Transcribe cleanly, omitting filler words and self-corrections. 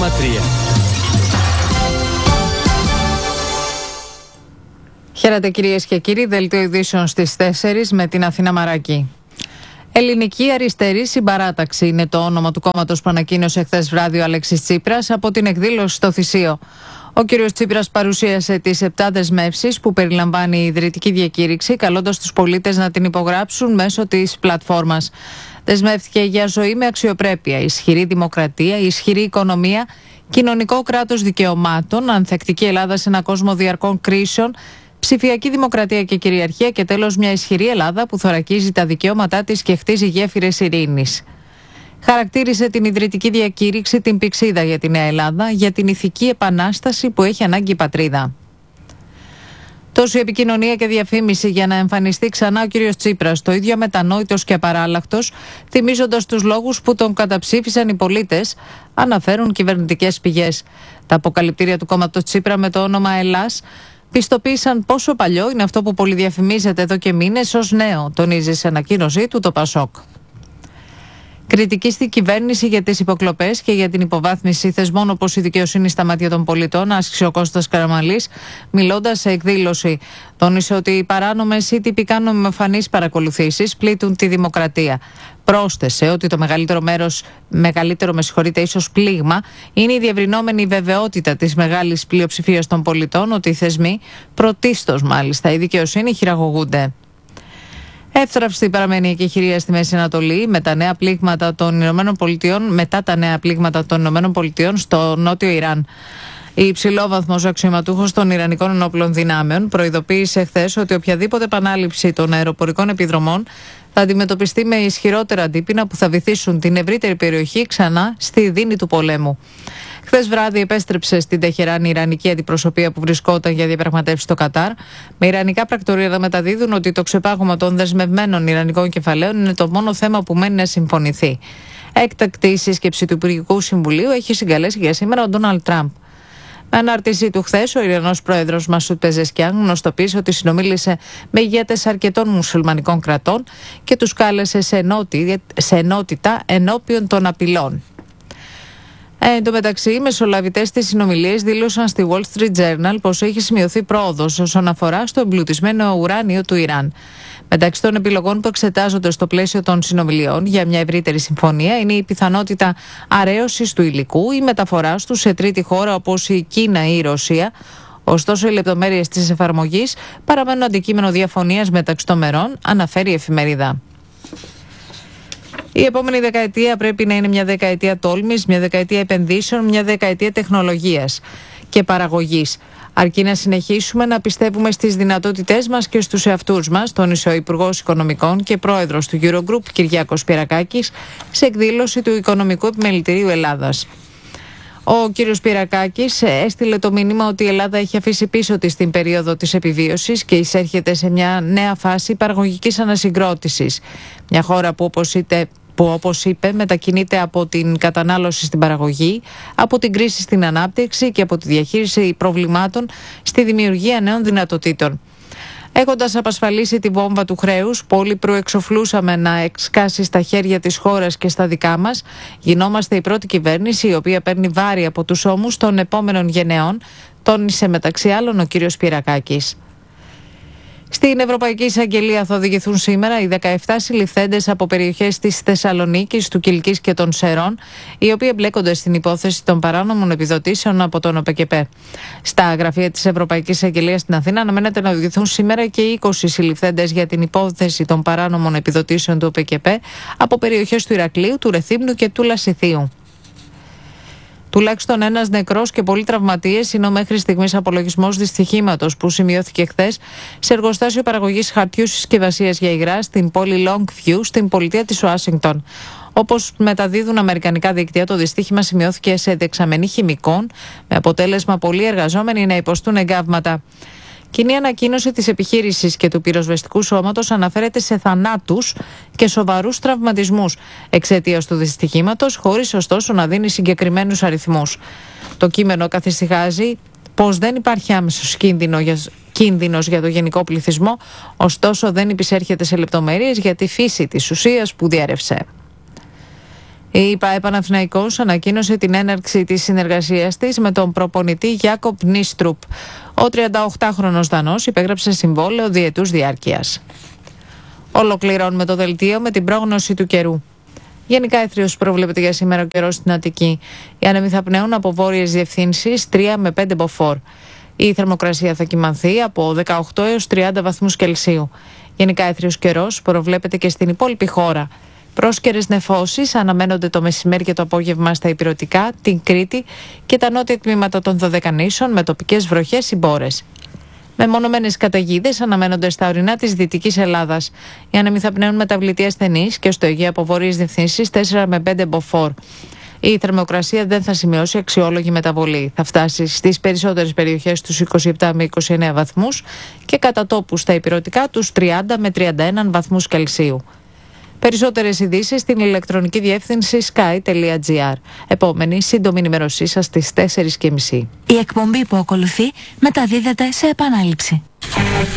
Χαίρετε κυρίες και κύριοι, δελτίο ειδήσεων στις 4 με την Αθήνα Μαράκη. Ελληνική Αριστερή Συμπαράταξη είναι το όνομα του κόμματος που ανακοίνωσε χθες βράδυ ο Αλέξης Τσίπρας από την εκδήλωση στο Θησίο. Ο κύριος Τσίπρας παρουσίασε τις 7 δεσμεύσεις που περιλαμβάνει η ιδρυτική διακήρυξη, καλώντας τους πολίτες να την υπογράψουν μέσω της πλατφόρμας. Δεσμεύτηκε για ζωή με αξιοπρέπεια, ισχυρή δημοκρατία, ισχυρή οικονομία, κοινωνικό κράτος δικαιωμάτων, ανθεκτική Ελλάδα σε έναν κόσμο διαρκών κρίσεων, ψηφιακή δημοκρατία και κυριαρχία και τέλος μια ισχυρή Ελλάδα που θωρακίζει τα δικαιώματά της και χτίζει γέφυρες ειρήνης. Χαρακτήρισε την ιδρυτική διακήρυξη την πηξίδα για τη Νέα Ελλάδα, για την ηθική επανάσταση που έχει ανάγκη η πατρίδα. Τόση επικοινωνία και διαφήμιση για να εμφανιστεί ξανά ο κύριος Τσίπρας, το ίδιο αμετανόητος και απαράλλαχτος, θυμίζοντας τους λόγους που τον καταψήφισαν οι πολίτες, αναφέρουν κυβερνητικές πηγές. Τα αποκαλυπτήρια του κόμματος Τσίπρα με το όνομα Ελλάς πιστοποίησαν πόσο παλιό είναι αυτό που πολυδιαφημίζεται εδώ και μήνες ως νέο, τονίζει σε ανακοίνωσή του το Πασόκ. Κριτική στην κυβέρνηση για τις υποκλοπές και για την υποβάθμιση θεσμών όπως η δικαιοσύνη στα μάτια των πολιτών, άσκησε ο Κώστας Καραμανλής, μιλώντας σε εκδήλωση. Τόνισε ότι οι παράνομες ή τυπικά νομιμοφανείς παρακολουθήσεις πλήττουν τη δημοκρατία. Πρόσθεσε ότι το μεγαλύτερο ίσως πλήγμα είναι η διευρυνόμενη βεβαιότητα της μεγάλης πλειοψηφίας των πολιτών ότι οι θεσμοί, πρωτίστως μάλιστα η δικαιοσύνη, χειραγωγούνται. Εύθραυστη παραμένει η εκεχηρία στη Μέση Ανατολή μετά τα νέα πλήγματα των Ηνωμένων Πολιτειών στο νότιο Ιράν. Η υψηλόβαθμος αξιωματούχος των Ιρανικών Ενόπλων Δυνάμεων προειδοποίησε χθες ότι οποιαδήποτε επανάληψη των αεροπορικών επιδρομών θα αντιμετωπιστεί με ισχυρότερα αντίπεινα που θα βυθίσουν την ευρύτερη περιοχή ξανά στη δίνη του πολέμου. Χθες βράδυ επέστρεψε στην Τεχεράνη η Ιρανική αντιπροσωπεία που βρισκόταν για διαπραγματεύσεις στο Κατάρ. Με ιρανικά πρακτορία να μεταδίδουν ότι το ξεπάγωμα των δεσμευμένων ιρανικών κεφαλαίων είναι το μόνο θέμα που μένει να συμφωνηθεί. Έκτακτη σύσκεψη του Υπουργικού Συμβουλίου έχει συγκαλέσει για σήμερα ο Ντόναλντ Τραμπ. Με ανάρτησή του χθες, ο Ιρανός πρόεδρος Μασούτ Πεζεσκιάν γνωστοποίησε ότι συνομίλησε με ηγέτες αρκετών μουσουλμανικών κρατών και τους κάλεσε σε ενότητα ενώπιον των απειλών. Εν τω μεταξύ, οι μεσολαβητές στις συνομιλίες δήλωσαν στη Wall Street Journal πως έχει σημειωθεί πρόοδος όσον αφορά στο εμπλουτισμένο ουράνιο του Ιράν. Μεταξύ των επιλογών που εξετάζονται στο πλαίσιο των συνομιλιών για μια ευρύτερη συμφωνία είναι η πιθανότητα αρέωσης του υλικού ή μεταφοράς του σε τρίτη χώρα όπως η Κίνα ή η Ρωσία. Ωστόσο, οι λεπτομέρειες της εφαρμογής παραμένουν αντικείμενο διαφωνίας μεταξύ των μερών, αναφέρει η εφημερίδα. Η επόμενη δεκαετία πρέπει να είναι μια δεκαετία τόλμης, μια δεκαετία επενδύσεων, μια δεκαετία τεχνολογίας και παραγωγής. Αρκεί να συνεχίσουμε να πιστεύουμε στις δυνατότητές μας και στους εαυτούς μας, τόνισε ο Υπουργός Οικονομικών και Πρόεδρος του Eurogroup, Κυριάκος Πυρακάκης, σε εκδήλωση του Οικονομικού Επιμελητηρίου Ελλάδας. Ο κύριος Πυρακάκης έστειλε το μήνυμα ότι η Ελλάδα έχει αφήσει πίσω της την περίοδο της επιβίωσης και εισέρχεται σε μια νέα φάση παραγωγικής ανασυγκρότησης. Μια χώρα που όπως είπε μετακινείται από την κατανάλωση στην παραγωγή, από την κρίση στην ανάπτυξη και από τη διαχείριση προβλημάτων στη δημιουργία νέων δυνατοτήτων. Έχοντας απασφαλίσει τη βόμβα του χρέους, πολύ προεξοφλούσαμε να εξκάσει στα χέρια της χώρας και στα δικά μας, γινόμαστε η πρώτη κυβέρνηση η οποία παίρνει βάρη από τους ώμους των επόμενων γενεών, τόνισε μεταξύ άλλων ο κύριος Πυρακάκης. Στην Ευρωπαϊκή Εισαγγελία θα οδηγηθούν σήμερα οι 17 συλληφθέντες από περιοχές της Θεσσαλονίκης, του Κιλκής και των Σερών, οι οποίοι εμπλέκονται στην υπόθεση των παράνομων επιδοτήσεων από τον ΟΠΕΚΕΠΕ. Στα γραφεία της Ευρωπαϊκής Εισαγγελίας στην Αθήνα αναμένεται να οδηγηθούν σήμερα και 20 συλληφθέντες για την υπόθεση των παράνομων επιδοτήσεων του ΟΠΕΚΕΠΕ από περιοχές του Ηρακλείου, του Ρεθύμνου και του Λασιθίου. Τουλάχιστον ένας νεκρός και πολλοί τραυματίες είναι ο μέχρι στιγμής απολογισμός δυστυχήματος που σημειώθηκε χθες σε εργοστάσιο παραγωγής χαρτιού συσκευασίας για υγρά στην πόλη Longview, στην πολιτεία της Ουάσιγκτον. Όπως μεταδίδουν αμερικανικά δίκτυα, το δυστύχημα σημειώθηκε σε δεξαμενή χημικών, με αποτέλεσμα πολλοί εργαζόμενοι να υποστούν εγκάβματα. Κοινή ανακοίνωση της επιχείρησης και του πυροσβεστικού σώματος αναφέρεται σε θανάτους και σοβαρούς τραυματισμούς εξαιτίας του δυστυχήματος, χωρίς ωστόσο να δίνει συγκεκριμένους αριθμούς. Το κείμενο καθησυχάζει πως δεν υπάρχει άμεσος κίνδυνος για το γενικό πληθυσμό, ωστόσο δεν υπησέρχεται σε λεπτομέρειες για τη φύση της ουσίας που διέρευσε. Η ΠΑΕ Παναθηναϊκός ανακοίνωσε την έναρξη της συνεργασίας της με τον προπονητή Γιάκοπ Νίστρουπ. Ο 38χρονος Δανός υπέγραψε συμβόλαιο διετούς διάρκειας. Ολοκληρώνουμε το δελτίο με την πρόγνωση του καιρού. Γενικά έθριος προβλέπεται για σήμερα ο καιρός στην Αττική. Οι άνεμοι θα πνέουν από βόρειες διευθύνσεις 3 με 5 μποφόρ. Η θερμοκρασία θα κυμανθεί από 18 έως 30 βαθμούς Κελσίου. Γενικά έθριος καιρός προβλέπεται και στην υπόλοιπη χώρα. Πρόσκαιρες νεφώσεις αναμένονται το μεσημέρι και το απόγευμα στα ηπειρωτικά, την Κρήτη και τα νότια τμήματα των Δωδεκανήσων με τοπικές βροχές ή μπόρες. Μεμονωμένες καταιγίδες αναμένονται στα ορεινά της Δυτικής Ελλάδας. Οι άνεμοι θα πνέουν μεταβλητή ασθενής και στο Αιγαίο από βόρειες διευθύνσεις 4 με 5 μποφόρ. Η θερμοκρασία δεν θα σημειώσει αξιόλογη μεταβολή. Θα φτάσει στις περισσότερες περιοχές τους 27 με 29 βαθμούς και κατά τόπου στα ηπειρωτικά τους 30 με 31 βαθμούς Κελσίου. Περισσότερες ειδήσεις στην ηλεκτρονική διεύθυνση sky.gr. Επόμενη σύντομη ενημέρωσή σας στις 4:30. Η εκπομπή που ακολουθεί μεταδίδεται σε επανάληψη.